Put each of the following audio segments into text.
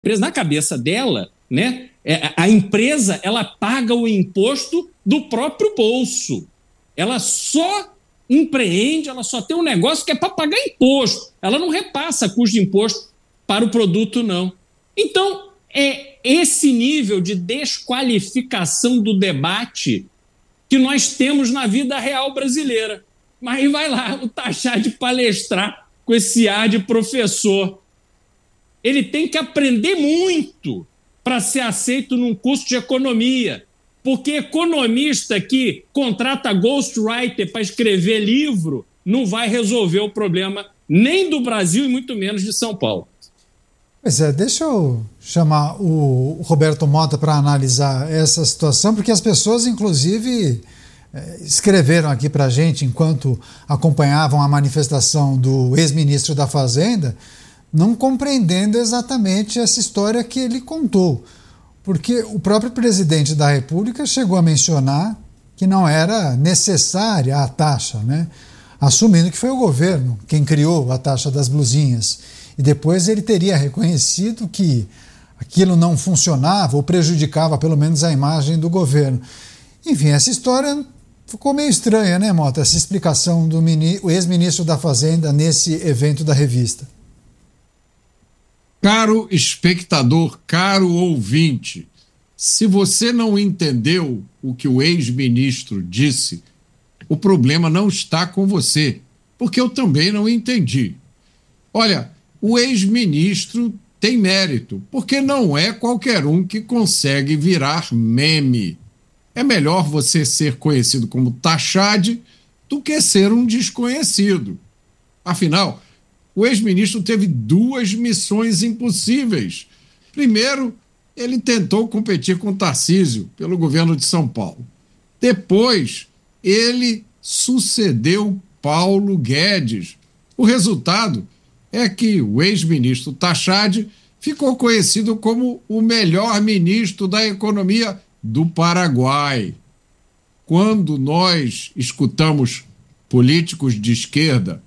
empresa, na cabeça dela, né, a empresa ela paga o imposto do próprio bolso. Ela só empreende, ela só tem um negócio que é para pagar imposto. Ela não repassa custo de imposto para o produto, não. Então, é esse nível de desqualificação do debate que nós temos na vida real brasileira. Mas aí vai lá o Tachad palestrar com esse ar de professor. Ele tem que aprender muito para ser aceito num curso de economia, porque economista que contrata ghostwriter para escrever livro não vai resolver o problema nem do Brasil e muito menos de São Paulo. Pois é, deixa eu chamar o Roberto Mota para analisar essa situação, porque as pessoas, inclusive, escreveram aqui para a gente, enquanto acompanhavam a manifestação do ex-ministro da Fazenda, não compreendendo exatamente essa história que ele contou. Porque o próprio presidente da República chegou a mencionar que não era necessária a taxa, né? Assumindo que foi o governo quem criou a taxa das blusinhas. E depois ele teria reconhecido que aquilo não funcionava ou prejudicava pelo menos a imagem do governo. Enfim, essa história ficou meio estranha, né, Mota? Essa explicação do ex-ministro da Fazenda nesse evento da revista. Caro espectador, caro ouvinte, se você não entendeu o que o ex-ministro disse, o problema não está com você, porque eu também não entendi. Olha, o ex-ministro tem mérito, porque não é qualquer um que consegue virar meme. É melhor você ser conhecido como Tachad do que ser um desconhecido. Afinal, o ex-ministro teve 2 missões impossíveis. Primeiro, ele tentou competir com Tarcísio pelo governo de São Paulo. Depois, ele sucedeu Paulo Guedes. O resultado é que o ex-ministro Tachad ficou conhecido como o melhor ministro da economia do Paraguai. Quando nós escutamos políticos de esquerda,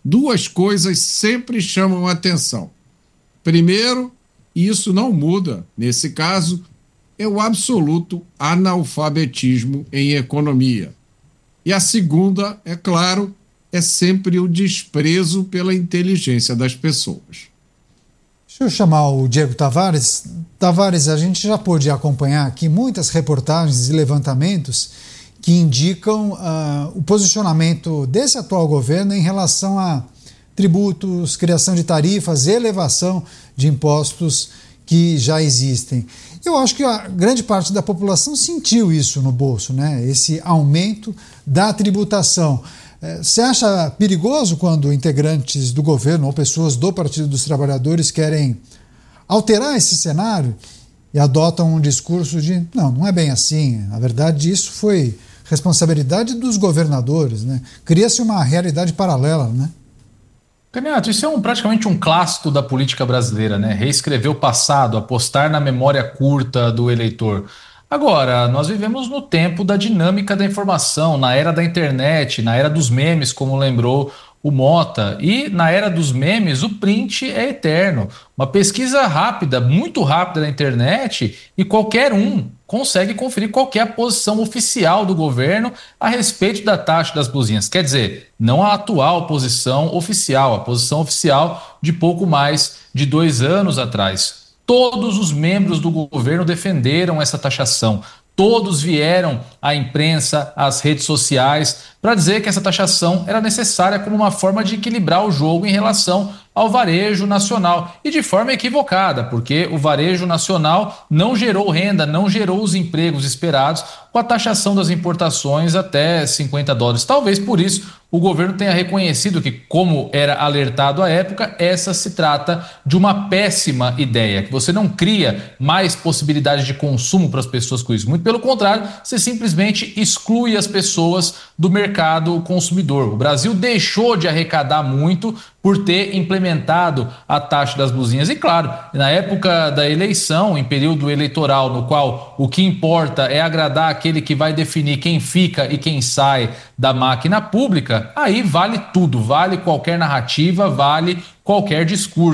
2 coisas sempre chamam a atenção. Primeiro, e isso não muda nesse caso, é o absoluto analfabetismo em economia. E a segunda, é claro, é sempre o desprezo pela inteligência das pessoas. Deixa eu chamar o Diego Tavares. Tavares, a gente já pôde acompanhar aqui muitas reportagens e levantamentos que indicam o posicionamento desse atual governo em relação a tributos, criação de tarifas, elevação de impostos que já existem. Eu acho que a grande parte da população sentiu isso no bolso, né? Esse aumento da tributação. Você acha perigoso quando integrantes do governo ou pessoas do Partido dos Trabalhadores querem alterar esse cenário e adotam um discurso de não é bem assim, na verdade isso foi responsabilidade dos governadores, né? Cria-se uma realidade paralela, né? Candidato, isso é praticamente um clássico da política brasileira, né? Reescrever o passado, apostar na memória curta do eleitor. Agora, nós vivemos no tempo da dinâmica da informação, na era da internet, na era dos memes, como lembrou o Mota. E na era dos memes, o print é eterno. Uma pesquisa rápida, muito rápida na internet, e qualquer um consegue conferir qual que é a posição oficial do governo a respeito da taxa das blusinhas. Quer dizer, não a atual posição oficial, a posição oficial de pouco mais de 2 anos atrás. Todos os membros do governo defenderam essa taxação. Todos vieram à imprensa, às redes sociais, para dizer que essa taxação era necessária como uma forma de equilibrar o jogo em relação ao varejo nacional. E de forma equivocada, porque o varejo nacional não gerou renda, não gerou os empregos esperados com a taxação das importações até $50. Talvez por isso o governo tenha reconhecido que, como era alertado à época, essa se trata de uma péssima ideia, que você não cria mais possibilidades de consumo para as pessoas com isso. Muito pelo contrário, você simplesmente exclui as pessoas do mercado consumidor. O Brasil deixou de arrecadar muito por ter implementado a taxa das blusinhas. E claro, na época da eleição, em período eleitoral, no qual o que importa é agradar aquele que vai definir quem fica e quem sai da máquina pública, aí vale tudo, vale qualquer narrativa, vale qualquer discurso.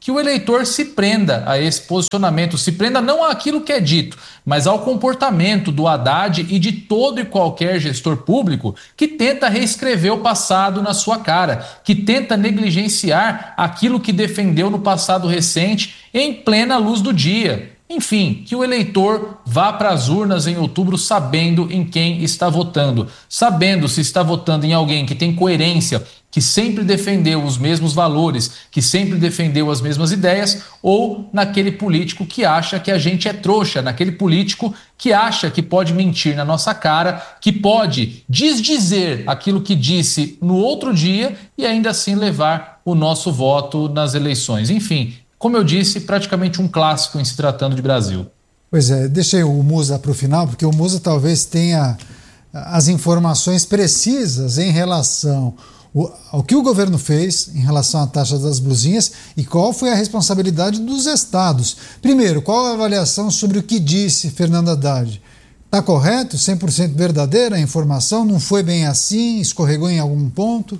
que o eleitor se prenda a esse posicionamento, se prenda não àquilo que é dito, mas ao comportamento do Haddad e de todo e qualquer gestor público que tenta reescrever o passado na sua cara, que tenta negligenciar aquilo que defendeu no passado recente em plena luz do dia. Enfim, que o eleitor vá para as urnas em outubro sabendo em quem está votando, sabendo se está votando em alguém que tem coerência, que sempre defendeu os mesmos valores, que sempre defendeu as mesmas ideias, ou naquele político que acha que a gente é trouxa, naquele político que acha que pode mentir na nossa cara, que pode desdizer aquilo que disse no outro dia e ainda assim levar o nosso voto nas eleições. Enfim, como eu disse, praticamente um clássico em se tratando de Brasil. Pois é, deixei o Musa para o final, porque o Musa talvez tenha as informações precisas em relação ao que o governo fez em relação à taxa das blusinhas e qual foi a responsabilidade dos estados. Primeiro, qual a avaliação sobre o que disse Fernando Haddad? Está correto? 100% verdadeira a informação? Não foi bem assim? Escorregou em algum ponto?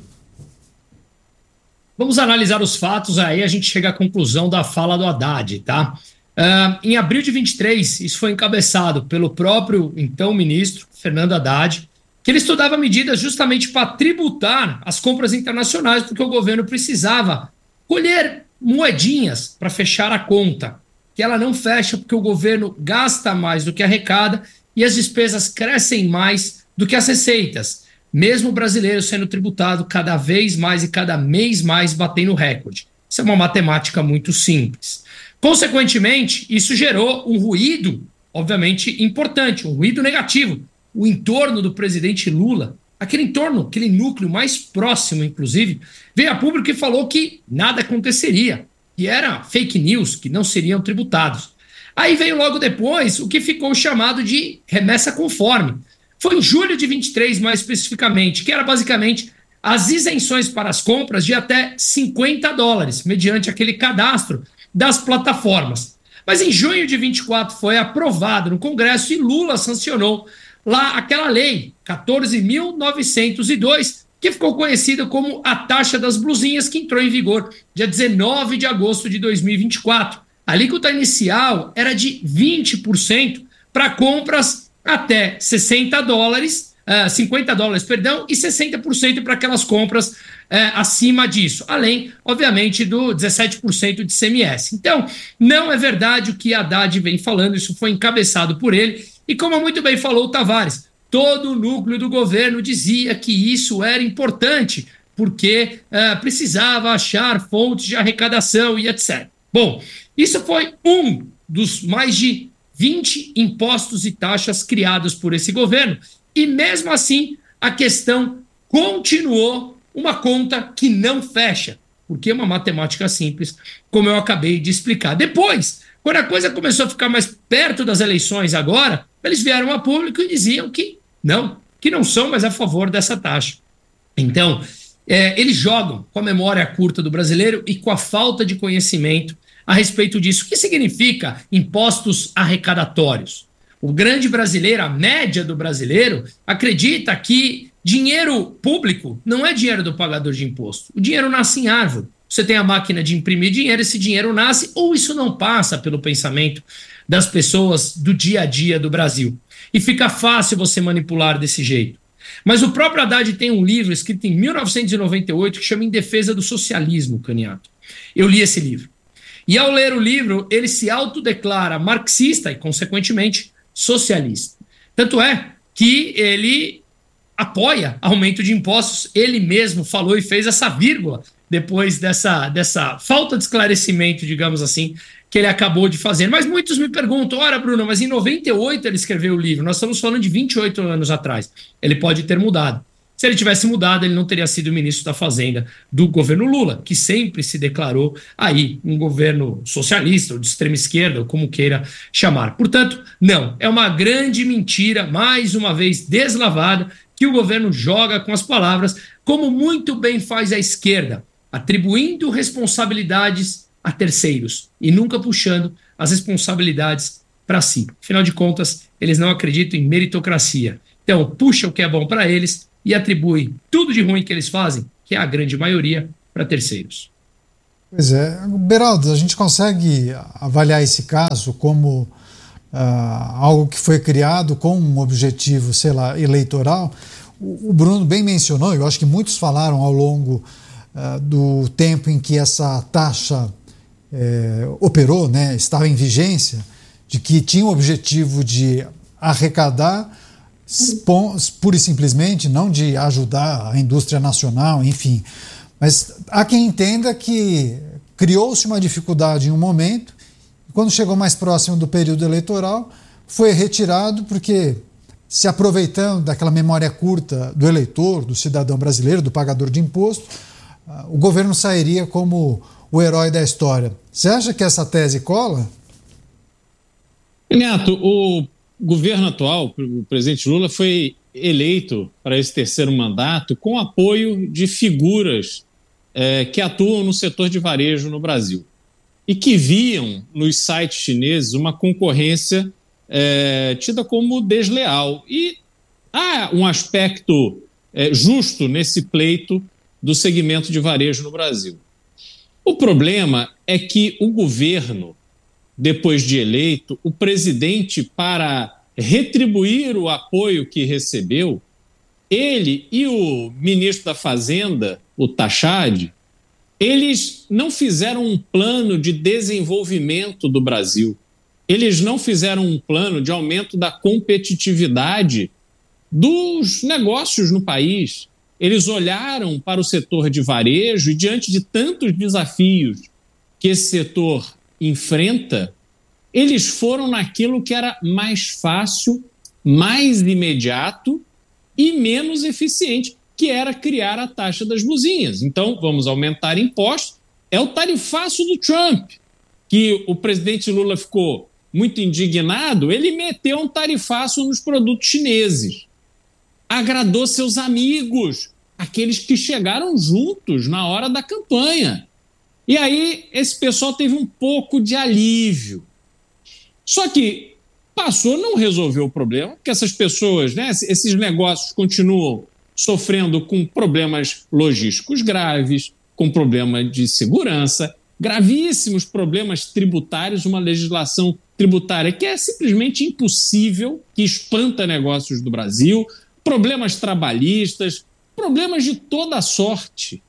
Vamos analisar os fatos, aí a gente chega à conclusão da fala do Haddad, tá? Em abril de 23, isso foi encabeçado pelo próprio então ministro Fernando Haddad, que ele estudava medidas justamente para tributar as compras internacionais, porque o governo precisava colher moedinhas para fechar a conta, que ela não fecha porque o governo gasta mais do que arrecada e as despesas crescem mais do que as receitas, mesmo o brasileiro sendo tributado cada vez mais e cada mês mais batendo recorde. Isso é uma matemática muito simples. Consequentemente, isso gerou um ruído, obviamente, importante, um ruído negativo. O entorno do presidente Lula, aquele entorno, aquele núcleo mais próximo, inclusive, veio a público e falou que nada aconteceria, que era fake news, que não seriam tributados. Aí veio logo depois o que ficou chamado de remessa conforme. Foi em julho de 23, mais especificamente, que era basicamente as isenções para as compras de até $50, mediante aquele cadastro das plataformas. Mas em junho de 24 foi aprovado no Congresso e Lula sancionou lá aquela lei 14.902, que ficou conhecida como a taxa das blusinhas, que entrou em vigor dia 19 de agosto de 2024. A alíquota inicial era de 20% para compras até $50, e 60% para aquelas compras acima disso, além, obviamente, do 17% de ICMS. Então, não é verdade o que Haddad vem falando, isso foi encabeçado por ele, e como muito bem falou o Tavares, todo o núcleo do governo dizia que isso era importante, porque precisava achar fontes de arrecadação e etc. Bom, isso foi um dos mais de 20 impostos e taxas criados por esse governo, e mesmo assim a questão continuou uma conta que não fecha, porque é uma matemática simples, como eu acabei de explicar. Depois, quando a coisa começou a ficar mais perto das eleições agora, eles vieram a público e diziam que não são mais a favor dessa taxa. Então, eles jogam com a memória curta do brasileiro e com a falta de conhecimento a respeito disso. O que significa impostos arrecadatórios? O grande brasileiro, a média do brasileiro, acredita que dinheiro público não é dinheiro do pagador de imposto. O dinheiro nasce em árvore. Você tem a máquina de imprimir dinheiro, esse dinheiro nasce, ou isso não passa pelo pensamento das pessoas do dia a dia do Brasil. E fica fácil você manipular desse jeito. Mas o próprio Haddad tem um livro escrito em 1998 que chama Em Defesa do Socialismo, Caniato. Eu li esse livro. E ao ler o livro, ele se autodeclara marxista e, consequentemente, socialista. Tanto é que ele apoia aumento de impostos. Ele mesmo falou e fez essa vírgula depois dessa falta de esclarecimento, digamos assim, que ele acabou de fazer. Mas muitos me perguntam, ora, Bruno, mas em 98 ele escreveu o livro, nós estamos falando de 28 anos atrás. Ele pode ter mudado. Se ele tivesse mudado, ele não teria sido ministro da Fazenda do governo Lula, que sempre se declarou aí um governo socialista ou de extrema esquerda, ou como queira chamar. Portanto, não, é uma grande mentira, mais uma vez deslavada, que o governo joga com as palavras, como muito bem faz a esquerda, atribuindo responsabilidades a terceiros e nunca puxando as responsabilidades para si. Afinal de contas, eles não acreditam em meritocracia. Então, puxa o que é bom para eles e atribui tudo de ruim que eles fazem, que é a grande maioria, para terceiros. Pois é. Beraldo, a gente consegue avaliar esse caso como algo que foi criado com um objetivo, sei lá, eleitoral? O Bruno bem mencionou, eu acho que muitos falaram ao longo do tempo em que essa taxa operou, né, estava em vigência, de que tinha o objetivo de arrecadar pura e simplesmente, não de ajudar a indústria nacional, enfim. Mas há quem entenda que criou-se uma dificuldade em um momento, e quando chegou mais próximo do período eleitoral, foi retirado porque, se aproveitando daquela memória curta do eleitor, do cidadão brasileiro, do pagador de imposto, o governo sairia como o herói da história. Você acha que essa tese cola? Neto, o governo atual, o presidente Lula, foi eleito para esse terceiro mandato com apoio de figuras que atuam no setor de varejo no Brasil e que viam nos sites chineses uma concorrência tida como desleal. E há um aspecto justo nesse pleito do segmento de varejo no Brasil. O problema é que o governo, depois de eleito, o presidente, para retribuir o apoio que recebeu, ele e o ministro da Fazenda, o Tachad, eles não fizeram um plano de desenvolvimento do Brasil. Eles não fizeram um plano de aumento da competitividade dos negócios no país. Eles olharam para o setor de varejo e, diante de tantos desafios que esse setor enfrenta, eles foram naquilo que era mais fácil, mais imediato e menos eficiente, que era criar a taxa das blusinhas. Então, vamos aumentar impostos. É o tarifaço do Trump, que o presidente Lula ficou muito indignado, ele meteu um tarifaço nos produtos chineses. Agradou seus amigos, aqueles que chegaram juntos na hora da campanha. E aí esse pessoal teve um pouco de alívio. Só que passou, não resolveu o problema, porque essas pessoas, né, esses negócios continuam sofrendo com problemas logísticos graves, com problema de segurança, gravíssimos problemas tributários, uma legislação tributária que é simplesmente impossível, que espanta negócios do Brasil, problemas trabalhistas, problemas de toda sorte.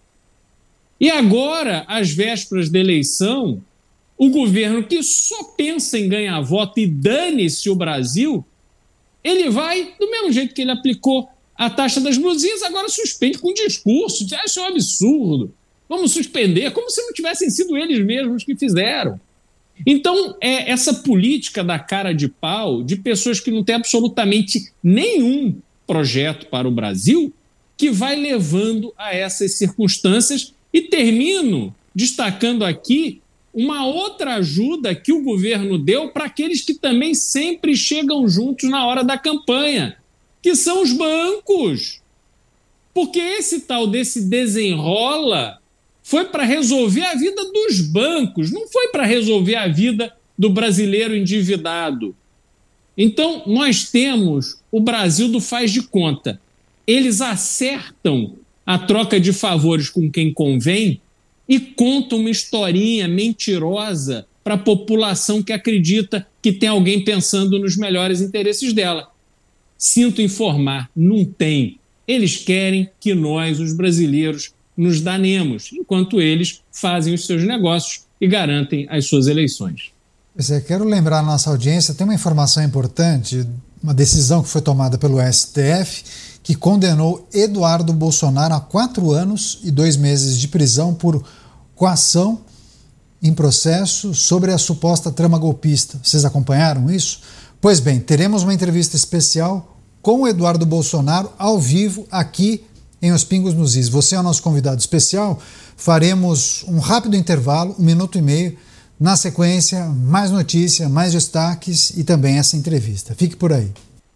E agora, às vésperas da eleição, o governo que só pensa em ganhar voto e dane-se o Brasil, ele vai, do mesmo jeito que ele aplicou a taxa das blusinhas, agora suspende com discurso, diz, isso é um absurdo, vamos suspender, como se não tivessem sido eles mesmos que fizeram. Então, é essa política da cara de pau, de pessoas que não têm absolutamente nenhum projeto para o Brasil, que vai levando a essas circunstâncias. E termino destacando aqui uma outra ajuda que o governo deu para aqueles que também sempre chegam juntos na hora da campanha, que são os bancos. Porque esse tal desse desenrola foi para resolver a vida dos bancos, não foi para resolver a vida do brasileiro endividado. Então, nós temos o Brasil do faz de conta. Eles acertam a troca de favores com quem convém e contam uma historinha mentirosa para a população que acredita que tem alguém pensando nos melhores interesses dela. Sinto informar, não tem. Eles querem que nós, os brasileiros, nos danemos, enquanto eles fazem os seus negócios e garantem as suas eleições. Quero lembrar à nossa audiência, tem uma informação importante, uma decisão que foi tomada pelo STF, que condenou Eduardo Bolsonaro a 4 anos e 2 meses de prisão por coação em processo sobre a suposta trama golpista. Vocês acompanharam isso? Pois bem, teremos uma entrevista especial com o Eduardo Bolsonaro ao vivo aqui em Os Pingos nos Is. Você é o nosso convidado especial. Faremos um rápido intervalo, 1 minuto e meio. Na sequência, mais notícia, mais destaques e também essa entrevista. Fique por aí.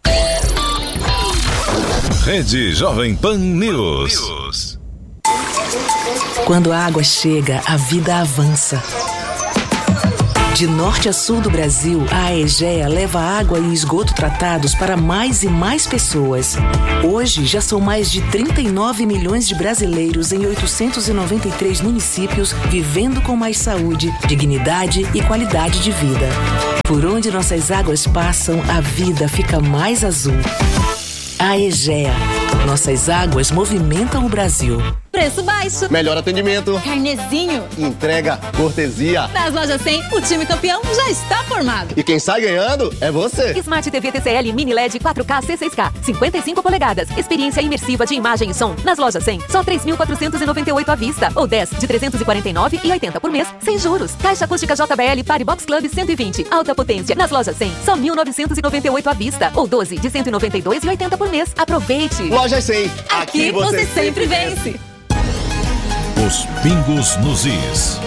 Rede Jovem Pan News. Quando a água chega, a vida avança. De norte a sul do Brasil, a Aegea leva água e esgoto tratados para mais e mais pessoas. Hoje, já são mais de 39 milhões de brasileiros em 893 municípios vivendo com mais saúde, dignidade e qualidade de vida. Por onde nossas águas passam, a vida fica mais azul. Aegea. Nossas águas movimentam o Brasil. Preço baixo. Melhor atendimento. Carnezinho. Entrega, cortesia. Nas lojas 100, o time campeão já está formado. E quem sai ganhando é você. Smart TV TCL Mini LED 4K C6K, 55 polegadas. Experiência imersiva de imagem e som. Nas lojas 100, só 3.498 à vista. Ou 10 de 349,80 por mês, sem juros. Caixa acústica JBL Party Club 120. Alta potência. Nas lojas 100, só 1.998 à vista. Ou 12 de 192,80 por mês. Aproveite. Lojas 100. Aqui você sempre vence. Os pingos nos is.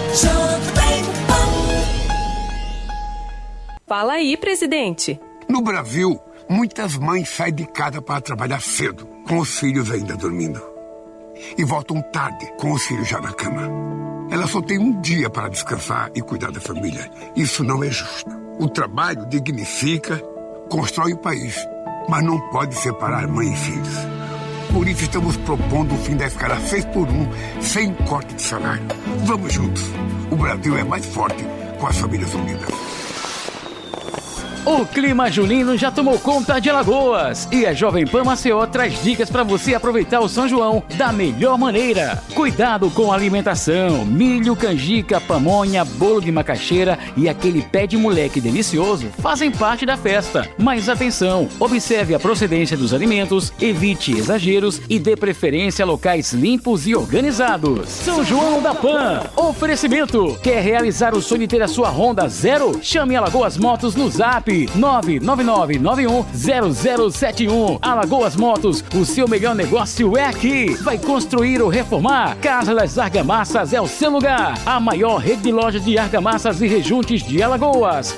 Fala aí, presidente. No Brasil, muitas mães saem de casa para trabalhar cedo, com os filhos ainda dormindo. E voltam tarde, com os filhos já na cama. Elas só têm um dia para descansar e cuidar da família. Isso não é justo. O trabalho dignifica, constrói o país, mas não pode separar mãe e filhos. Por isso estamos propondo o fim da escala 6x1, sem corte de salário. Vamos juntos. O Brasil é mais forte com as famílias unidas. O clima junino já tomou conta de Alagoas e a Jovem Pan Maceió traz dicas para você aproveitar o São João da melhor maneira. Cuidado com a alimentação, milho, canjica, pamonha, bolo de macaxeira e aquele pé de moleque delicioso fazem parte da festa. Mas atenção, observe a procedência dos alimentos, evite exageros e dê preferência a locais limpos e organizados. São João da Pan, oferecimento. Quer realizar o sonho de ter a sua Honda Zero? Chame Alagoas Motos no Zap 999910071. Alagoas Motos, o seu melhor negócio é aqui. Vai construir ou reformar? Casa das Argamassas é o seu lugar. A maior rede de lojas de argamassas e rejuntes de Alagoas.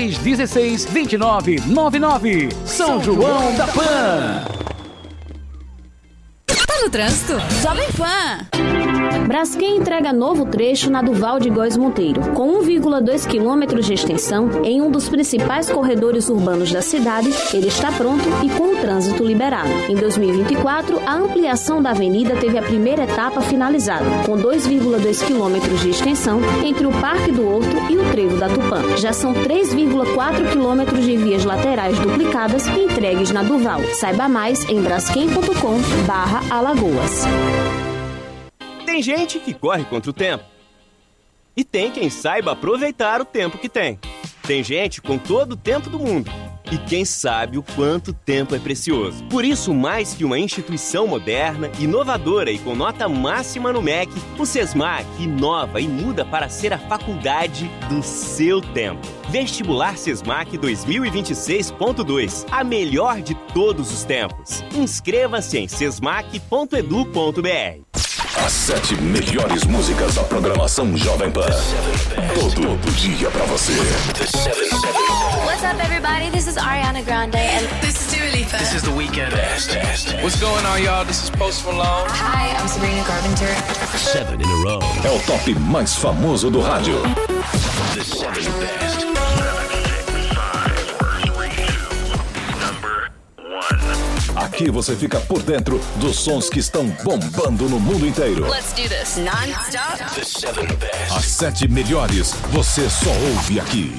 3316-2999. São João da Pan. Tá no trânsito? Jovem Pan. Braskem entrega novo trecho na Duval de Góes Monteiro, com 1,2 quilômetros de extensão em um dos principais corredores urbanos da cidade. Ele está pronto e com o trânsito liberado. Em 2024, a ampliação da avenida teve a primeira etapa finalizada, com 2,2 quilômetros de extensão entre o Parque do Horto e o Trevo da Tupã. Já são 3,4 quilômetros de vias laterais duplicadas entregues na Duval. Saiba mais em braskem.com/Alagoas. Tem gente que corre contra o tempo. E tem quem saiba aproveitar o tempo que tem. Tem gente com todo o tempo do mundo. E quem sabe o quanto tempo é precioso. Por isso, mais que uma instituição moderna, inovadora e com nota máxima no MEC, o SESMAC inova e muda para ser a faculdade do seu tempo. Vestibular SESMAC 2026.2, a melhor de todos os tempos. Inscreva-se em sesmac.edu.br. As 7 melhores músicas da programação Jovem Pan. Todo dia pra você. What's up, everybody? This is Ariana Grande and this is Dua Lipa. This is The Weeknd. What's going on, y'all? This is Post Malone. Hi, I'm Sabrina Carpenter. 7 in a row. É o top mais famoso do rádio. The 7 Best. Aqui você fica por dentro dos sons que estão bombando no mundo inteiro. Let's do this. Non-stop. The 7 Best. As 7 melhores você só ouve aqui.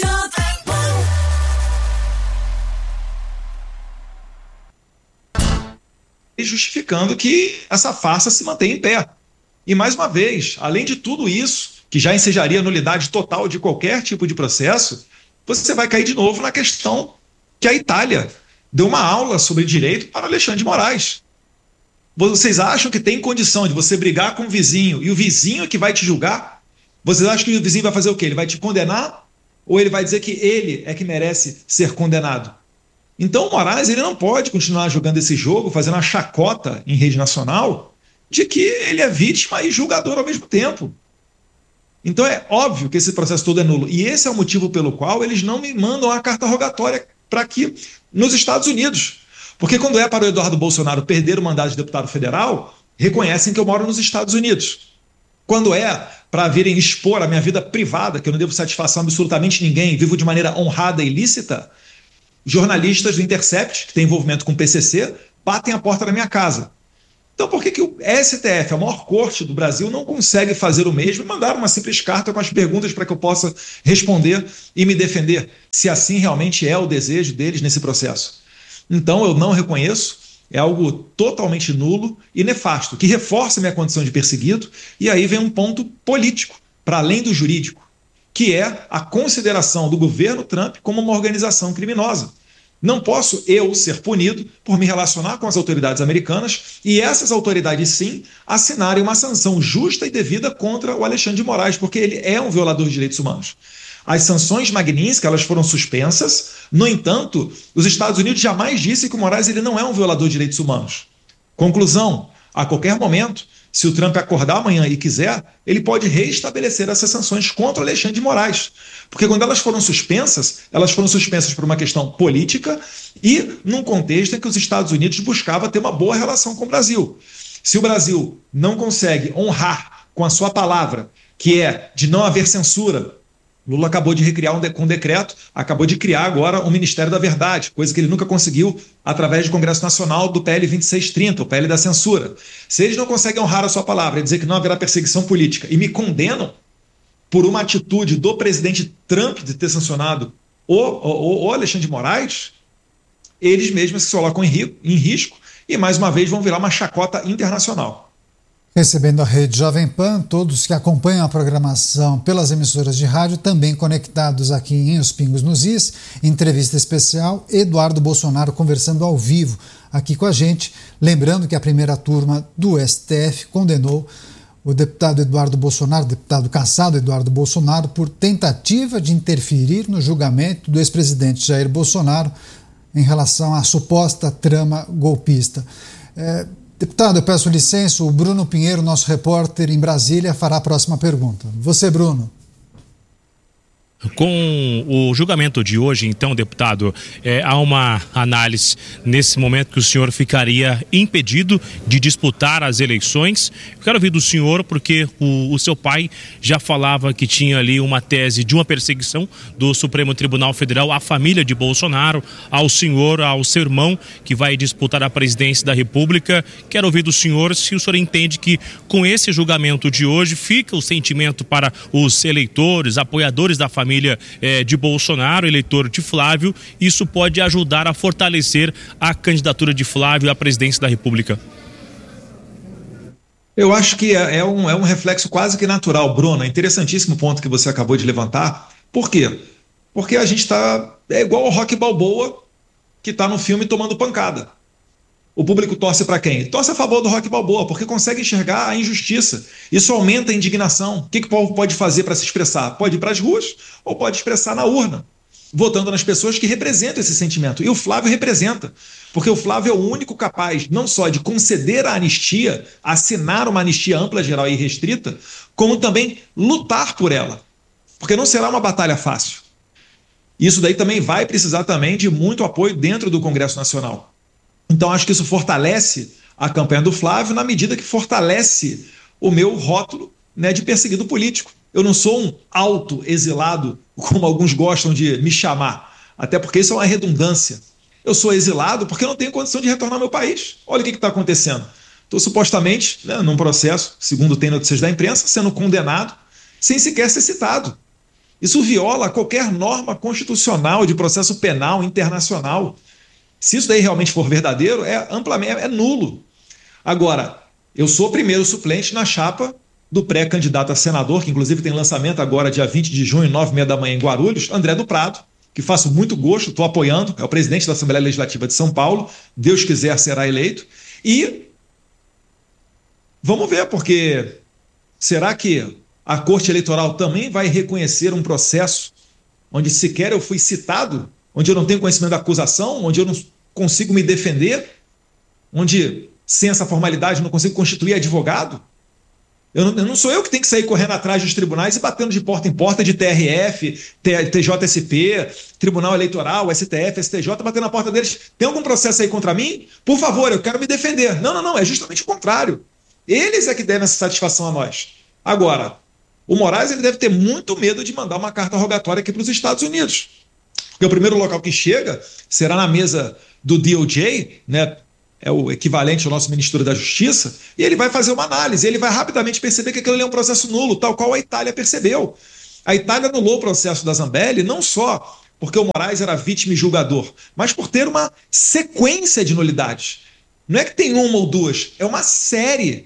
E justificando que essa farsa se mantém em pé. E mais uma vez, além de tudo isso, que já ensejaria nulidade total de qualquer tipo de processo, você vai cair de novo na questão que a Itália deu uma aula sobre direito para Alexandre de Moraes. Vocês acham que tem condição de você brigar com o vizinho e o vizinho é que vai te julgar? Vocês acham que o vizinho vai fazer o quê? Ele vai te condenar? Ou ele vai dizer que ele é que merece ser condenado? Então o Moraes ele não pode continuar jogando esse jogo, fazendo uma chacota em rede nacional de que ele é vítima e julgador ao mesmo tempo. Então é óbvio que esse processo todo é nulo. E esse é o motivo pelo qual eles não me mandam a carta rogatória para aqui nos Estados Unidos. Porque quando é para o Eduardo Bolsonaro perder o mandato de deputado federal, reconhecem que eu moro nos Estados Unidos. Quando é para virem expor a minha vida privada, que eu não devo satisfação a absolutamente ninguém, vivo de maneira honrada e lícita, jornalistas do Intercept, que tem envolvimento com o PCC, batem a porta da minha casa. Então por que o STF, a maior corte do Brasil, não consegue fazer o mesmo e mandar uma simples carta com as perguntas para que eu possa responder e me defender, se assim realmente é o desejo deles nesse processo? Então eu não reconheço, é algo totalmente nulo e nefasto, que reforça minha condição de perseguido, e aí vem um ponto político, para além do jurídico, que é a consideração do governo Trump como uma organização criminosa. Não posso eu ser punido por me relacionar com as autoridades americanas e essas autoridades, sim, assinarem uma sanção justa e devida contra o Alexandre de Moraes, porque ele é um violador de direitos humanos. As sanções Magnitsky, elas foram suspensas. No entanto, os Estados Unidos jamais disse que o Moraes ele não é um violador de direitos humanos. Conclusão, a qualquer momento, se o Trump acordar amanhã e quiser, ele pode reestabelecer essas sanções contra o Alexandre de Moraes. Porque quando elas foram suspensas por uma questão política e num contexto em que os Estados Unidos buscavam ter uma boa relação com o Brasil. Se o Brasil não consegue honrar com a sua palavra, que é de não haver censura, Lula acabou de recriar com um decreto, acabou de criar agora o Ministério da Verdade, coisa que ele nunca conseguiu através do Congresso Nacional do PL 2630, o PL da censura. Se eles não conseguem honrar a sua palavra e dizer que não haverá perseguição política e me condenam por uma atitude do presidente Trump de ter sancionado o Alexandre de Moraes, eles mesmos se colocam em risco e mais uma vez vão virar uma chacota internacional. Recebendo a rede Jovem Pan, todos que acompanham a programação pelas emissoras de rádio, também conectados aqui em Os Pingos nos Is, entrevista especial, Eduardo Bolsonaro conversando ao vivo aqui com a gente, lembrando que a primeira turma do STF condenou o deputado Eduardo Bolsonaro, deputado cassado Eduardo Bolsonaro, por tentativa de interferir no julgamento do ex-presidente Jair Bolsonaro em relação à suposta trama golpista. Deputado, eu peço licença, o Bruno Pinheiro, nosso repórter em Brasília, fará a próxima pergunta. Você, Bruno. Com o julgamento de hoje, então, deputado, há uma análise nesse momento que o senhor ficaria impedido de disputar as eleições. Eu quero ouvir do senhor porque o seu pai já falava que tinha ali uma tese de uma perseguição do Supremo Tribunal Federal à família de Bolsonaro, ao senhor, ao seu irmão que vai disputar a presidência da República. Quero ouvir do senhor se o senhor entende que com esse julgamento de hoje fica o sentimento para os eleitores, apoiadores da família de Bolsonaro, eleitor de Flávio, isso pode ajudar a fortalecer a candidatura de Flávio à presidência da República? Eu acho que é um reflexo quase que natural, Bruno. É interessantíssimo o ponto que você acabou de levantar. Por quê? Porque a gente é igual ao Rocky Balboa, que está no filme tomando pancada. O público torce para quem? Torce a favor do Rocky Balboa, porque consegue enxergar a injustiça. Isso aumenta a indignação. O que o povo pode fazer para se expressar? Pode ir para as ruas ou pode expressar na urna, votando nas pessoas que representam esse sentimento. E o Flávio representa, porque o Flávio é o único capaz não só de conceder a anistia, assinar uma anistia ampla, geral e restrita, como também lutar por ela. Porque não será uma batalha fácil. Isso daí também vai precisar também de muito apoio dentro do Congresso Nacional. Então acho que isso fortalece a campanha do Flávio na medida que fortalece o meu rótulo, né, de perseguido político. Eu não sou um auto-exilado, como alguns gostam de me chamar, até porque isso é uma redundância. Eu sou exilado porque eu não tenho condição de retornar ao meu país. Olha o que está acontecendo. Estou supostamente, né, num processo, segundo tem notícias da imprensa, sendo condenado sem sequer ser citado. Isso viola qualquer norma constitucional de processo penal internacional. Se isso daí realmente for verdadeiro, é nulo. Agora, eu sou o primeiro suplente na chapa do pré-candidato a senador, que inclusive tem lançamento agora dia 20 de junho, 9h30 da manhã em Guarulhos, André do Prado, que faço muito gosto, estou apoiando, é o presidente da Assembleia Legislativa de São Paulo, Deus quiser será eleito, e vamos ver, porque será que a Corte Eleitoral também vai reconhecer um processo onde sequer eu fui citado, onde eu não tenho conhecimento da acusação, onde eu não consigo me defender, onde, sem essa formalidade, eu não consigo constituir advogado? Não sou eu que tenho que sair correndo atrás dos tribunais e batendo de porta em porta de TRF, TJSP, Tribunal Eleitoral, STF, STJ, batendo na porta deles. Tem algum processo aí contra mim? Por favor, eu quero me defender. Não, é justamente o contrário. Eles é que devem essa satisfação a nós. Agora, o Moraes ele deve ter muito medo de mandar uma carta rogatória aqui para os Estados Unidos. Porque o primeiro local que chega será na mesa do DOJ, né? É o equivalente ao nosso Ministério da Justiça, e ele vai fazer uma análise, ele vai rapidamente perceber que aquilo ali é um processo nulo, tal qual a Itália percebeu. A Itália anulou o processo da Zambelli não só porque o Moraes era vítima e julgador, mas por ter uma sequência de nulidades. Não é que tem uma ou duas, é uma série.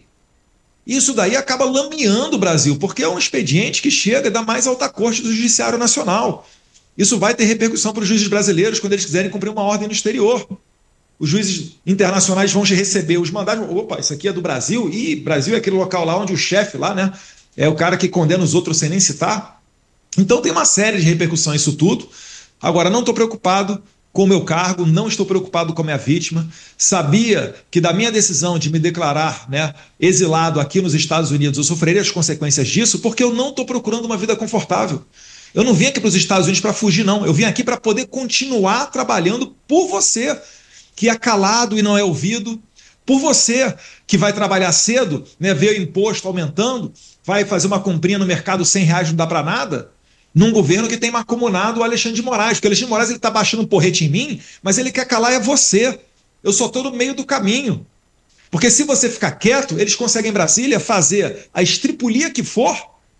Isso daí acaba lameando o Brasil, porque é um expediente que chega da mais alta corte do Judiciário Nacional. Isso vai ter repercussão para os juízes brasileiros quando eles quiserem cumprir uma ordem no exterior. Os juízes internacionais vão receber os mandados. Opa, isso aqui é do Brasil? E Brasil é aquele local lá onde o chefe lá, né, é o cara que condena os outros sem nem citar. Então tem uma série de repercussões isso tudo. Agora, não estou preocupado com o meu cargo, não estou preocupado com a minha vítima. Sabia que da minha decisão de me declarar, né, exilado aqui nos Estados Unidos, eu sofreria as consequências disso, porque eu não estou procurando uma vida confortável. Eu não vim aqui para os Estados Unidos para fugir, não. Eu vim aqui para poder continuar trabalhando por você, que é calado e não é ouvido, por você que vai trabalhar cedo, né, ver o imposto aumentando, vai fazer uma comprinha no mercado R$100 não dá para nada, num governo que tem macumunado o Alexandre de Moraes, porque o Alexandre de Moraes está baixando um porrete em mim, mas ele quer calar é você. Eu só estou no meio do caminho. Porque se você ficar quieto, eles conseguem em Brasília fazer a estripulia que for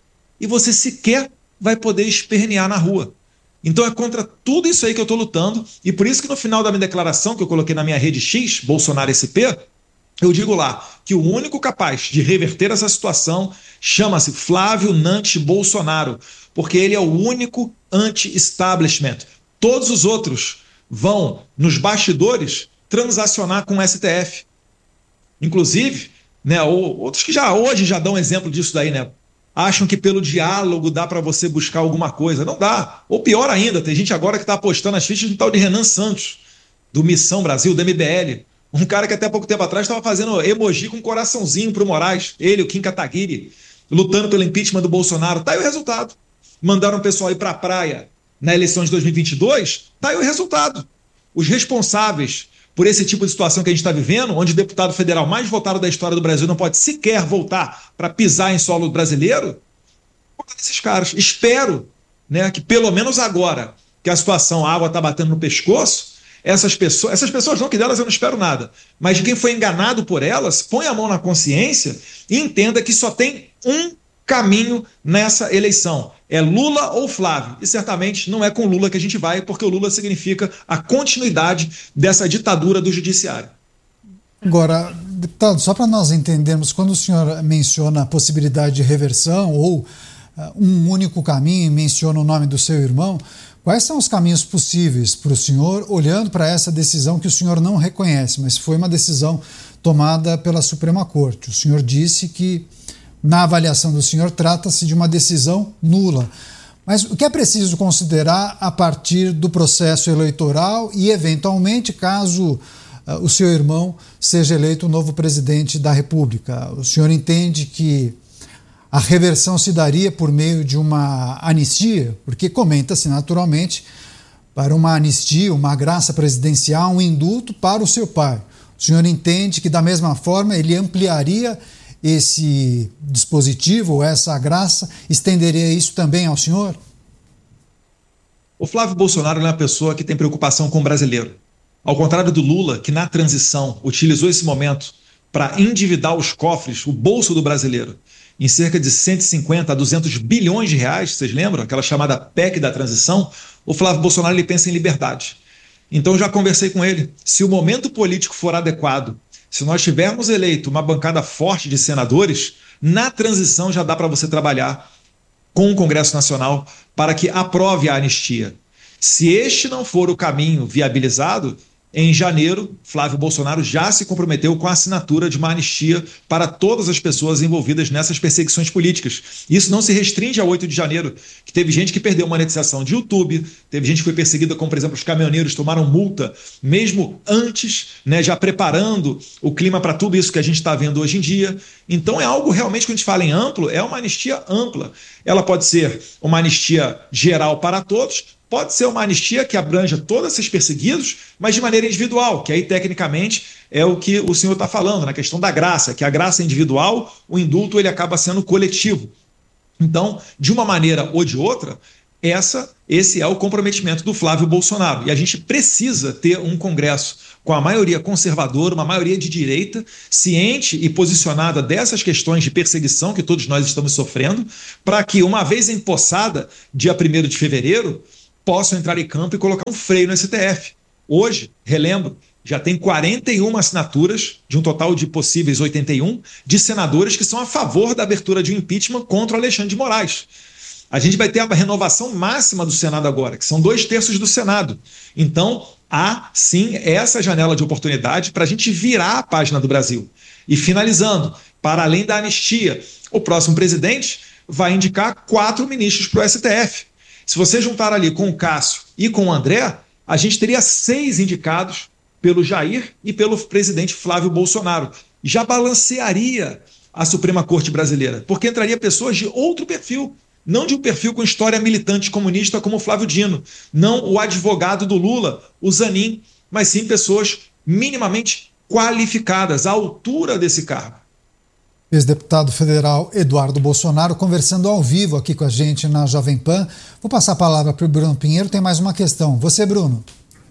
e você sequer vai poder espernear na rua. Então é contra tudo isso aí que eu estou lutando, e por isso que no final da minha declaração, que eu coloquei na minha rede X, Bolsonaro SP, eu digo lá que o único capaz de reverter essa situação chama-se Flávio Nantes Bolsonaro, porque ele é o único anti-establishment. Todos os outros vão, nos bastidores, transacionar com o STF. Inclusive, né, outros que já hoje já dão exemplo disso daí, né? Acham que pelo diálogo dá para você buscar alguma coisa. Não dá. Ou pior ainda, tem gente agora que está apostando as fichas no tal de Renan Santos, do Missão Brasil, do MBL. Um cara que até pouco tempo atrás estava fazendo emoji com um coraçãozinho pro Moraes. Ele, o Kim Kataguiri, lutando pelo impeachment do Bolsonaro. Tá aí o resultado. Mandaram o pessoal ir para a praia na eleição de 2022. Tá aí o resultado. Os responsáveis por esse tipo de situação que a gente está vivendo, onde o deputado federal mais votado da história do Brasil não pode sequer voltar para pisar em solo brasileiro, esses caras. Espero, né, que pelo menos agora que a situação, a água está batendo no pescoço, essas pessoas não, que delas eu não espero nada, mas de quem foi enganado por elas, põe a mão na consciência e entenda que só tem um caminho nessa eleição. É Lula ou Flávio. E certamente não é com Lula que a gente vai, porque o Lula significa a continuidade dessa ditadura do judiciário. Agora, deputado, só para nós entendermos, quando o senhor menciona a possibilidade de reversão ou um único caminho e menciona o nome do seu irmão, quais são os caminhos possíveis para o senhor, olhando para essa decisão que o senhor não reconhece, mas foi uma decisão tomada pela Suprema Corte? O senhor disse que, na avaliação do senhor, trata-se de uma decisão nula. Mas o que é preciso considerar a partir do processo eleitoral e, eventualmente, caso o seu irmão seja eleito o novo presidente da República? O senhor entende que a reversão se daria por meio de uma anistia? Porque comenta-se naturalmente para uma anistia, uma graça presidencial, um indulto para o seu pai. O senhor entende que, da mesma forma, ele ampliaria esse dispositivo, ou essa graça, estenderia isso também ao senhor? O Flávio Bolsonaro é uma pessoa que tem preocupação com o brasileiro. Ao contrário do Lula, que na transição utilizou esse momento para endividar os cofres, o bolso do brasileiro, em cerca de 150 a 200 bilhões de reais, vocês lembram? Aquela chamada PEC da transição. O Flávio Bolsonaro ele pensa em liberdade. Então já conversei com ele. Se o momento político for adequado, se nós tivermos eleito uma bancada forte de senadores, na transição já dá para você trabalhar com o Congresso Nacional para que aprove a anistia. Se este não for o caminho viabilizado, em janeiro, Flávio Bolsonaro já se comprometeu com a assinatura de uma anistia para todas as pessoas envolvidas nessas perseguições políticas. Isso não se restringe ao 8 de janeiro, que teve gente que perdeu monetização de YouTube, teve gente que foi perseguida, como por exemplo os caminhoneiros tomaram multa, mesmo antes, né, já preparando o clima para tudo isso que a gente está vendo hoje em dia. Então é algo realmente, quando a gente fala em amplo, é uma anistia ampla. Ela pode ser uma anistia geral para todos, pode ser uma anistia que abranja todos esses perseguidos, mas de maneira individual, que aí tecnicamente é o que o senhor está falando, na questão da graça, que a graça é individual, o indulto ele acaba sendo coletivo. Então, de uma maneira ou de outra, esse é o comprometimento do Flávio Bolsonaro. E a gente precisa ter um Congresso com a maioria conservadora, uma maioria de direita, ciente e posicionada dessas questões de perseguição que todos nós estamos sofrendo, para que, uma vez empossada, dia 1º de fevereiro, possam entrar em campo e colocar um freio no STF. Hoje, relembro, já tem 41 assinaturas, de um total de possíveis 81, de senadores que são a favor da abertura de um impeachment contra o Alexandre de Moraes. A gente vai ter a renovação máxima do Senado agora, que são 2/3 do Senado. Então, há sim essa janela de oportunidade para a gente virar a página do Brasil. E finalizando, para além da anistia, o próximo presidente vai indicar 4 ministros para o STF. Se você juntar ali com o Cássio e com o André, a gente teria 6 indicados pelo Jair e pelo presidente Flávio Bolsonaro. Já balancearia a Suprema Corte brasileira, porque entraria pessoas de outro perfil, não de um perfil com história militante comunista como o Flávio Dino, não o advogado do Lula, o Zanin, mas sim pessoas minimamente qualificadas à altura desse cargo. Ex-deputado federal Eduardo Bolsonaro conversando ao vivo aqui com a gente na Jovem Pan. Vou passar a palavra para o Bruno Pinheiro, tem mais uma questão. Você, Bruno.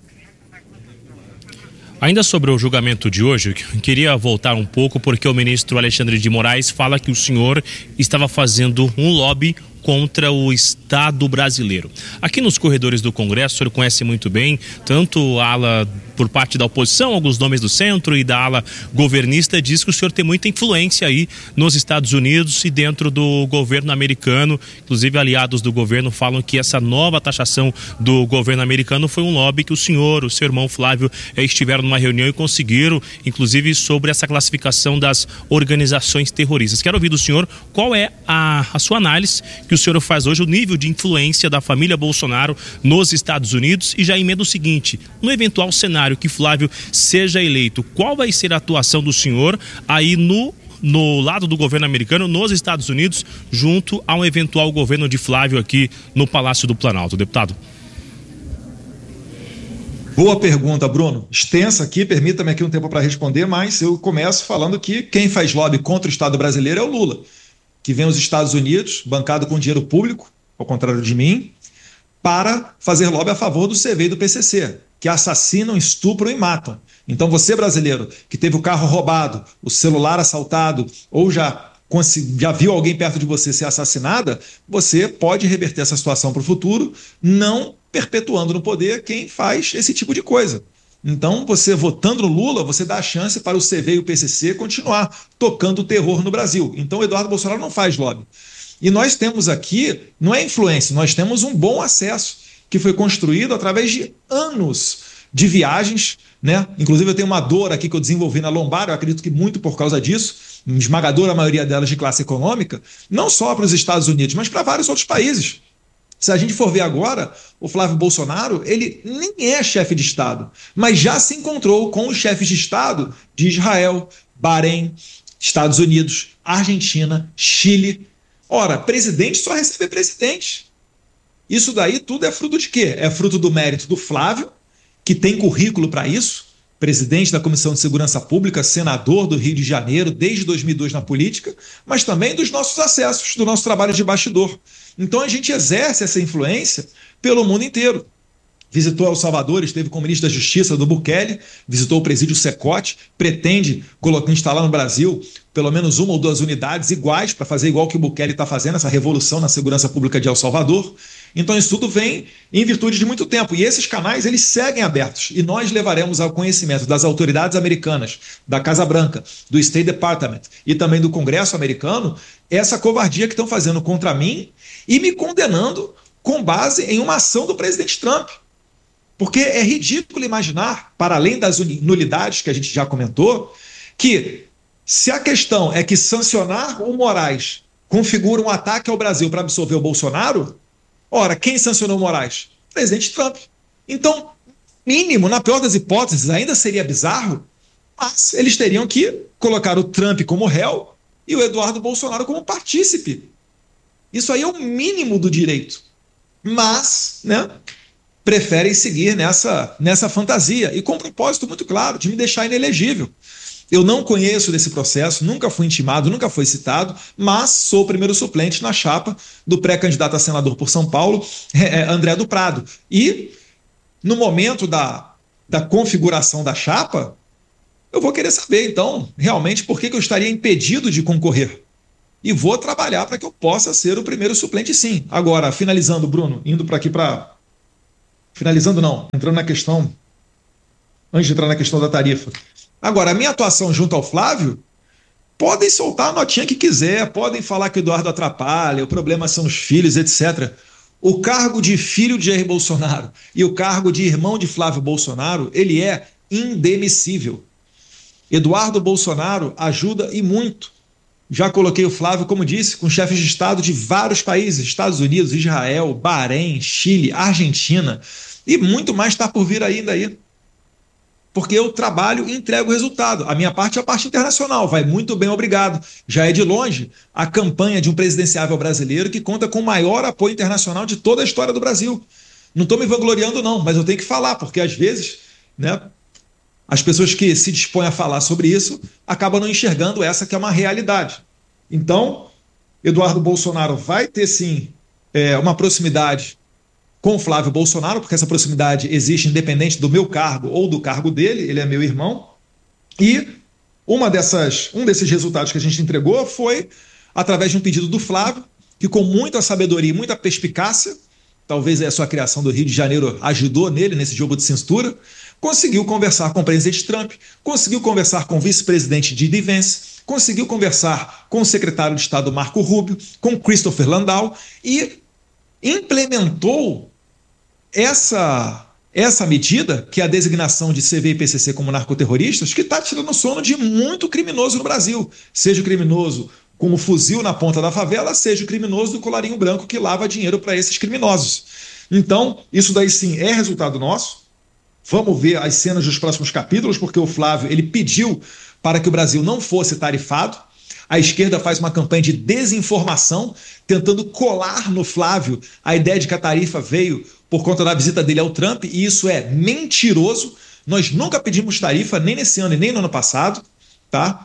Ainda sobre o julgamento de hoje, eu queria voltar um pouco porque o ministro Alexandre de Moraes fala que o senhor estava fazendo um lobby contra o Estado brasileiro. Aqui nos corredores do Congresso, o senhor conhece muito bem, tanto a ala por parte da oposição, alguns nomes do centro, e da ala governista, diz que o senhor tem muita influência aí nos Estados Unidos e dentro do governo americano. Inclusive, aliados do governo falam que essa nova taxação do governo americano foi um lobby que o senhor, o seu irmão Flávio, estiveram numa reunião e conseguiram, inclusive, sobre essa classificação das organizações terroristas. Quero ouvir do senhor qual é a sua análise que o senhor faz hoje, o nível de influência da família Bolsonaro nos Estados Unidos, e já emenda o seguinte: no eventual cenário que Flávio seja eleito, qual vai ser a atuação do senhor aí no lado do governo americano, nos Estados Unidos, junto a um eventual governo de Flávio aqui no Palácio do Planalto, deputado? Boa pergunta, Bruno. Extensa aqui, permita-me aqui um tempo para responder, mas eu começo falando que quem faz lobby contra o Estado brasileiro é o Lula, que vem aos Estados Unidos, bancado com dinheiro público, ao contrário de mim, para fazer lobby a favor do CV e do PCC, que assassinam, estupram e matam. Então você, brasileiro, que teve o carro roubado, o celular assaltado, ou já viu alguém perto de você ser assassinada, você pode reverter essa situação para o futuro, não perpetuando no poder quem faz esse tipo de coisa. Então, você votando no Lula, você dá a chance para o CV e o PCC continuar tocando o terror no Brasil. Então, o Eduardo Bolsonaro não faz lobby. E nós temos aqui, não é influência, nós temos um bom acesso que foi construído através de anos de viagens, né? Inclusive, eu tenho uma dor aqui que eu desenvolvi na lombar, eu acredito que muito por causa disso, esmagadora maioria delas de classe econômica, não só para os Estados Unidos, mas para vários outros países. Se a gente for ver agora, o Flávio Bolsonaro, ele nem é chefe de Estado, mas já se encontrou com os chefes de Estado de Israel, Bahrein, Estados Unidos, Argentina, Chile. Ora, presidente só recebe presidente. Isso daí tudo é fruto de quê? É fruto do mérito do Flávio, que tem currículo para isso, presidente da Comissão de Segurança Pública, senador do Rio de Janeiro, desde 2002 na política, mas também dos nossos acessos, do nosso trabalho de bastidor. Então a gente exerce essa influência pelo mundo inteiro. Visitou El Salvador, esteve com o ministro da Justiça do Bukele, visitou o presídio Secote, pretende instalar no Brasil pelo menos 1 ou 2 unidades iguais para fazer igual que o Bukele está fazendo, essa revolução na segurança pública de El Salvador. Então isso tudo vem em virtude de muito tempo. E esses canais, eles seguem abertos. E nós levaremos ao conhecimento das autoridades americanas, da Casa Branca, do State Department e também do Congresso americano, essa covardia que estão fazendo contra mim e me condenando com base em uma ação do presidente Trump. Porque é ridículo imaginar, para além das nulidades que a gente já comentou, que se a questão é que sancionar o Moraes configura um ataque ao Brasil para absolver o Bolsonaro, ora, quem sancionou o Moraes? O presidente Trump. Então, mínimo, na pior das hipóteses, ainda seria bizarro, mas eles teriam que colocar o Trump como réu e o Eduardo Bolsonaro como partícipe. Isso aí é o mínimo do direito. Mas, né, preferem seguir nessa fantasia e com um propósito muito claro de me deixar inelegível. Eu não conheço desse processo, nunca fui intimado, nunca fui citado, mas sou o primeiro suplente na chapa do pré-candidato a senador por São Paulo, André do Prado. E no momento da configuração da chapa, eu vou querer saber, então, realmente, por que eu estaria impedido de concorrer. E vou trabalhar para que eu possa ser o primeiro suplente, sim. Agora, finalizando, Bruno, indo para aqui para... Finalizando não, entrando na questão... Antes de entrar na questão da tarifa. Agora, a minha atuação junto ao Flávio, podem soltar a notinha que quiser, podem falar que o Eduardo atrapalha, o problema são os filhos, etc. O cargo de filho de Jair Bolsonaro e o cargo de irmão de Flávio Bolsonaro, ele é indemissível. Eduardo Bolsonaro ajuda e muito. Já coloquei o Flávio, como disse, com chefes de Estado de vários países, Estados Unidos, Israel, Bahrein, Chile, Argentina, e muito mais está por vir ainda aí. Porque eu trabalho e entrego o resultado. A minha parte é a parte internacional, vai muito bem, obrigado. Já é de longe a campanha de um presidenciável brasileiro que conta com o maior apoio internacional de toda a história do Brasil. Não estou me vangloriando não, mas eu tenho que falar, porque às vezes, né, as pessoas que se dispõem a falar sobre isso acabam não enxergando essa que é uma realidade. Então, Eduardo Bolsonaro vai ter sim uma proximidade com o Flávio Bolsonaro, porque essa proximidade existe independente do meu cargo ou do cargo dele, ele é meu irmão, e um desses resultados que a gente entregou foi através de um pedido do Flávio, que com muita sabedoria e muita perspicácia, talvez a sua criação do Rio de Janeiro ajudou nele nesse jogo de cintura, conseguiu conversar com o presidente Trump, conseguiu conversar com o vice-presidente J.D. Vance, conseguiu conversar com o secretário de Estado Marco Rubio, com Christopher Landau, e implementou essa medida, que é a designação de CV e PCC como narcoterroristas, que está tirando o sono de muito criminoso no Brasil. Seja o criminoso com o fuzil na ponta da favela, seja o criminoso do colarinho branco que lava dinheiro para esses criminosos. Então, isso daí sim é resultado nosso. Vamos ver as cenas dos próximos capítulos, porque o Flávio ele pediu para que o Brasil não fosse tarifado. A esquerda faz uma campanha de desinformação, tentando colar no Flávio a ideia de que a tarifa veio por conta da visita dele ao Trump, e isso é mentiroso. Nós nunca pedimos tarifa, nem nesse ano e nem no ano passado, tá?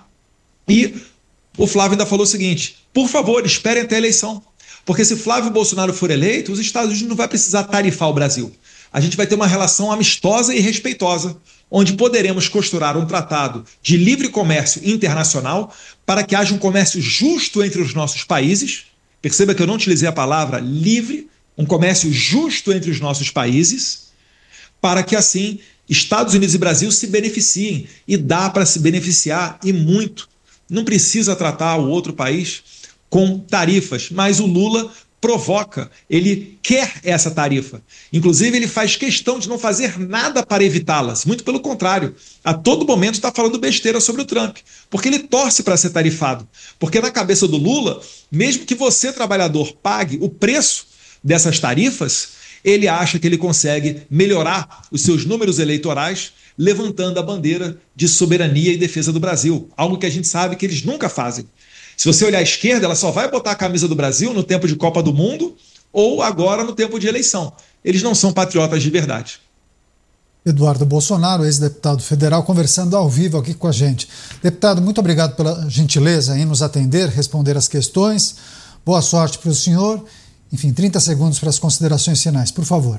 E o Flávio ainda falou o seguinte: por favor, esperem até a eleição, porque se Flávio Bolsonaro for eleito, os Estados Unidos não vai precisar tarifar o Brasil. A gente vai ter uma relação amistosa e respeitosa, onde poderemos costurar um tratado de livre comércio internacional para que haja um comércio justo entre os nossos países. Perceba que eu não utilizei a palavra livre, um comércio justo entre os nossos países, para que assim Estados Unidos e Brasil se beneficiem, e dá para se beneficiar e muito. Não precisa tratar o outro país com tarifas, mas o Lula provoca, ele quer essa tarifa. Inclusive, ele faz questão de não fazer nada para evitá-las. Muito pelo contrário, a todo momento está falando besteira sobre o Trump, porque ele torce para ser tarifado. Porque na cabeça do Lula, mesmo que você, trabalhador, pague o preço dessas tarifas, ele acha que ele consegue melhorar os seus números eleitorais levantando a bandeira de soberania e defesa do Brasil, algo que a gente sabe que eles nunca fazem. Se você olhar à esquerda, ela só vai botar a camisa do Brasil no tempo de Copa do Mundo ou agora no tempo de eleição. Eles não são patriotas de verdade. Eduardo Bolsonaro, ex-deputado federal, conversando ao vivo aqui com a gente. Deputado, muito obrigado pela gentileza em nos atender, responder as questões. Boa sorte para o senhor. Enfim, 30 segundos para as considerações finais, por favor.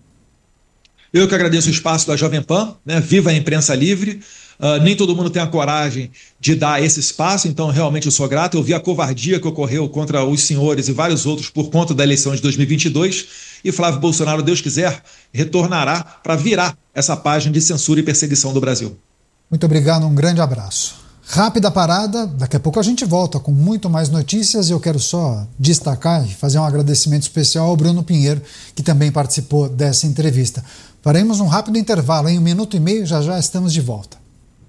Eu que agradeço o espaço da Jovem Pan, né? Viva a imprensa livre. Nem todo mundo tem a coragem de dar esse espaço, então realmente eu sou grato. Eu vi a covardia que ocorreu contra os senhores e vários outros por conta da eleição de 2022, e Flávio Bolsonaro, Deus quiser, retornará para virar essa página de censura e perseguição do Brasil. Muito obrigado, um grande abraço. Rápida parada, daqui a pouco a gente volta com muito mais notícias, e eu quero só destacar e fazer um agradecimento especial ao Bruno Pinheiro, que também participou dessa entrevista. Faremos um rápido intervalo, em 1 minuto e meio, já estamos de volta.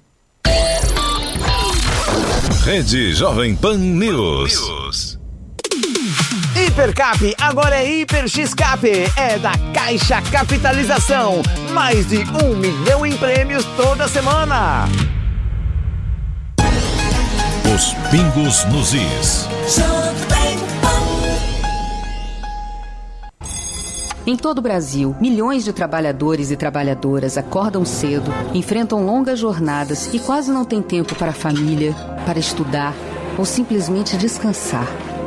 Rede Jovem Pan News. Hipercap agora é Hiper X-Cap, é da Caixa Capitalização. Mais de 1 milhão em prêmios toda semana. Os pingos nos is. Em todo o Brasil, milhões de trabalhadores e trabalhadoras acordam cedo, enfrentam longas jornadas e quase não têm tempo para a família, para estudar ou simplesmente descansar.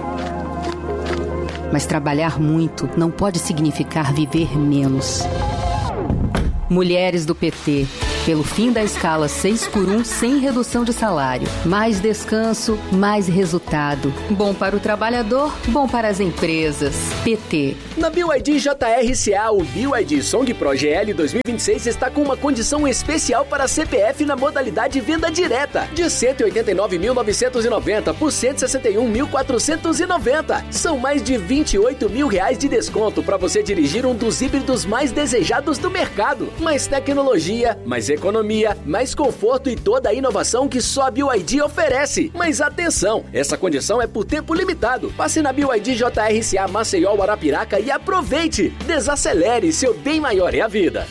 Mas trabalhar muito não pode significar viver menos. Mulheres do PT, pelo fim da escala 6x1 sem redução de salário. Mais descanso, mais resultado. Bom para o trabalhador, bom para as empresas. PT. Na BYD JRCA, o BYD Song Pro GL 2026 está com uma condição especial para CPF na modalidade venda direta, de R$ 189.990 por R$ 161.490. São mais de R$ 28 mil de desconto para você dirigir um dos híbridos mais desejados do mercado. Mais tecnologia, mais economia, mais conforto e toda a inovação que só a BYD oferece. Mas atenção, essa condição é por tempo limitado. Passe na BYD JRCA Maceió, Arapiraca e aproveite! Desacelere, seu bem maior é a vida.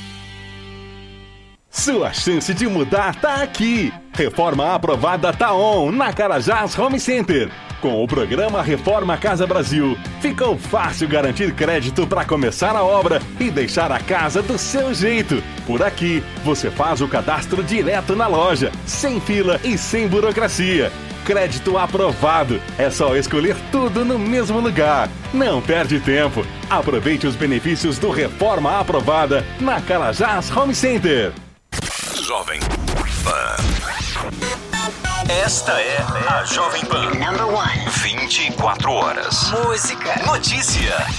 Sua chance de mudar tá aqui. Reforma aprovada tá on na Carajás Home Center. Com o programa Reforma Casa Brasil, ficou fácil garantir crédito para começar a obra e deixar a casa do seu jeito. Por aqui, você faz o cadastro direto na loja, sem fila e sem burocracia. Crédito aprovado. É só escolher tudo no mesmo lugar. Não perde tempo. Aproveite os benefícios do Reforma Aprovada na Carajás Home Center. Jovem Pan. Esta é a Jovem Pan. 24 horas. Música, notícia,